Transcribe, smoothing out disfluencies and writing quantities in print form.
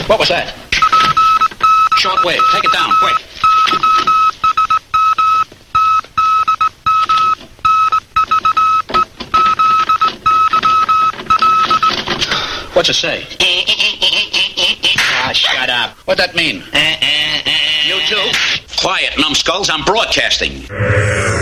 What was that? Short wave. Take it down, quick. What's it say? Ah, shut up. What'd that mean? You too? Quiet, numbskulls. I'm broadcasting.